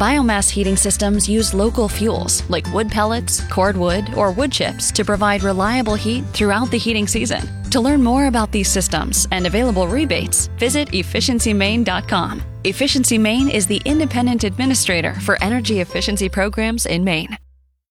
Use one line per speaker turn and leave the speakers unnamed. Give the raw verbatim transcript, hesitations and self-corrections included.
Biomass heating systems use local fuels like wood pellets, cordwood, or wood chips to provide reliable heat throughout the heating season. To learn more about these systems and available rebates, visit efficiency maine dot com. Efficiency Maine is the independent administrator for energy efficiency programs in Maine.